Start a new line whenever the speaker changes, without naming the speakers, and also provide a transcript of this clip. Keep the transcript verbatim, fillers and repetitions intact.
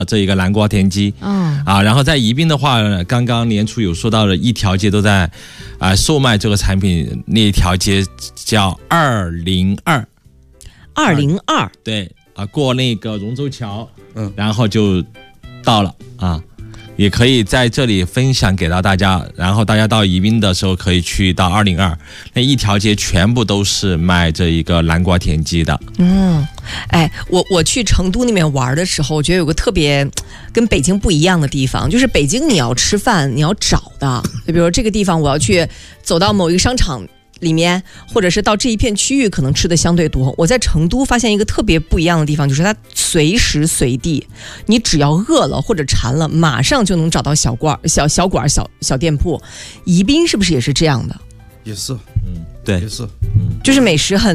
这一个南瓜田鸡，嗯啊，然后在宜宾的话，刚刚年初有说到了一条街都在啊、呃、售卖这个产品，那一条街叫二零二，
二零二，
对啊，过那个荣州桥，嗯，然后就到了啊。也可以在这里分享给到大家，然后大家到宜宾的时候可以去到二零二，那一条街全部都是卖这一个南瓜田鸡的。
嗯，哎，我我去成都那边玩的时候，我觉得有个特别跟北京不一样的地方，就是北京你要吃饭你要找的，就比如这个地方我要去走到某一个商场里面，或者是到这一片区域可能吃的相对多。我在成都发现一个特别不一样的地方，就是它随时随地，你只要饿了或者馋了，马上就能找到小馆、小小馆、小小店铺。宜宾是不是也是这样的？
也是，
嗯，对，
也是，
嗯，就是美食很